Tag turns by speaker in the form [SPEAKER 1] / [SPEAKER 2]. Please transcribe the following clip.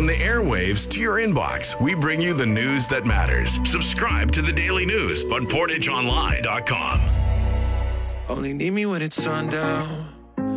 [SPEAKER 1] From the airwaves to your inbox, we bring you the news that matters. Subscribe to the Daily News on PortageOnline.com.
[SPEAKER 2] Only need me when it's sundown.